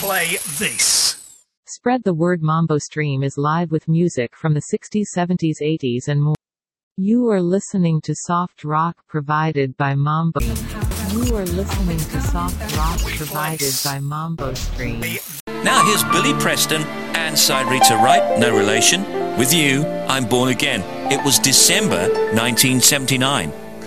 play this. Spread the word. Mambo Stream is live with music from the 60s, 70s, 80s and more. You are listening to soft rock provided by Mambo. You are listening to soft rock provided by Mambo Stream. Now here's Billy Preston and Rita Wright, no relation. With You, I'm Born Again. It was December 1979.